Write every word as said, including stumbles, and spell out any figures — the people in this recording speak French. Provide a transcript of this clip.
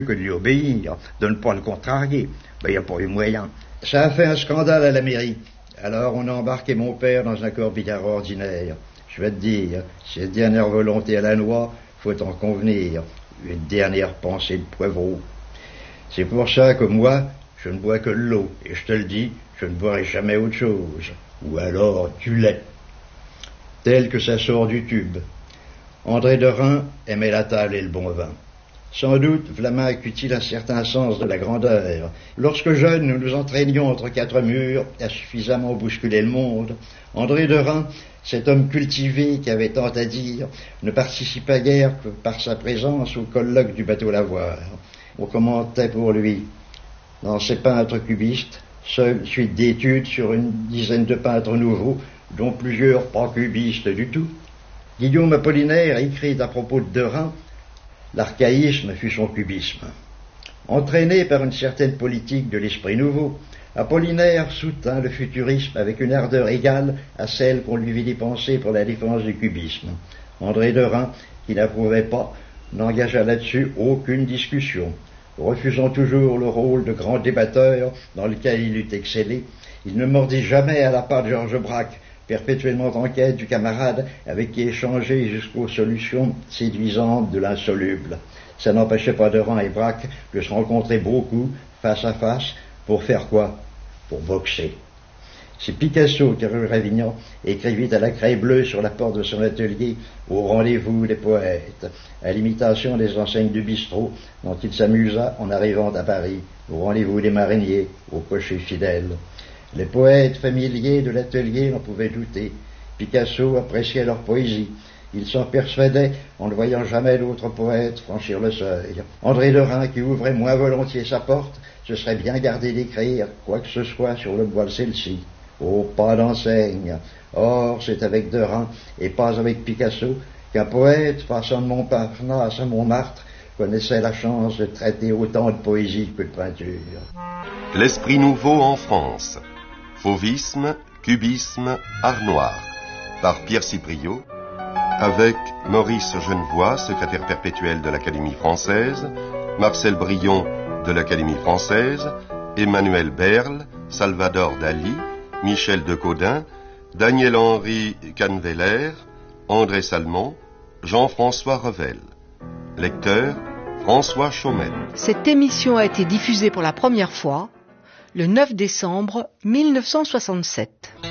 que de lui obéir, de ne pas le contrarier. Ben, il n'y a pas eu moyen. Ça a fait un scandale à la mairie. Alors on a embarqué mon père dans un corbillard ordinaire. Je vais te dire, cette dernière volonté à la noix, faut en convenir. Une dernière pensée de poivreau. C'est pour ça que moi, je ne bois que de l'eau. Et je te le dis, je ne boirai jamais autre chose. Ou alors du lait. Tel que ça sort du tube. André de Reims aimait la table et le bon vin. Sans doute, Vlaminck eut-il un certain sens de la grandeur. Lorsque jeunes, nous nous entraînions entre quatre murs à suffisamment bousculer le monde. André de Reims, cet homme cultivé qui avait tant à dire, ne participa guère que par sa présence au colloque du bateau Lavoir. On commentait pour lui, dans ses peintres cubistes, seule suite d'études sur une dizaine de peintres nouveaux, dont plusieurs pas cubistes du tout. Guillaume Apollinaire écrit à propos de De Reims: l'archaïsme fut son cubisme. Entraîné par une certaine politique de l'esprit nouveau, Apollinaire soutint le futurisme avec une ardeur égale à celle qu'on lui vit dépenser pour la défense du cubisme. André de Reims, qui n'approuvait pas, n'engagea là-dessus aucune discussion. Refusant toujours le rôle de grand débatteur dans lequel il eût excellé, il ne mordit jamais à la part de Georges Braque, perpétuellement en quête du camarade avec qui échanger jusqu'aux solutions séduisantes de l'insoluble. Ça n'empêchait pas de Reims et Braque de se rencontrer beaucoup, face à face, pour faire quoi? Pour boxer. C'est Picasso qui, rue Ravignan, écrivit à la craie bleue sur la porte de son atelier au rendez-vous des poètes, à l'imitation des enseignes du bistrot dont il s'amusa en arrivant à Paris, au rendez-vous des mariniers, au cocher fidèle. Les poètes familiers de l'atelier n'en pouvaient douter. Picasso appréciait leur poésie. Il s'en persuadait en ne voyant jamais d'autres poètes franchir le seuil. André de Reims, qui ouvrait moins volontiers sa porte, se serait bien gardé d'écrire quoi que ce soit sur le bois de celle-ci. Oh, pas d'enseigne. Or, c'est avec de Reims, et pas avec Picasso, qu'un poète, passant de Montparnasse à Montmartre, connaissait la chance de traiter autant de poésie que de peinture. L'esprit nouveau en France. Fauvisme, cubisme, art noir. Par Pierre Cipriot, avec Maurice Genevoix, secrétaire perpétuel de l'Académie française, Marcel Brion de l'Académie française, Emmanuel Berle, Salvador Dali, Michel Decaudin, Daniel-Henri Canveller, André Salmon, Jean-François Revel. Lecteur, François Chaumel. Cette émission a été diffusée pour la première fois le neuf décembre mille neuf cent soixante-sept.